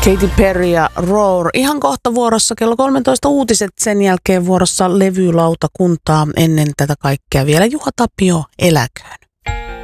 Katy Perry ja Roar. Ihan kohta vuorossa kello 13 uutiset, sen jälkeen vuorossa levylautakuntaa. Ennen tätä kaikkea vielä Juha Tapio eläköön.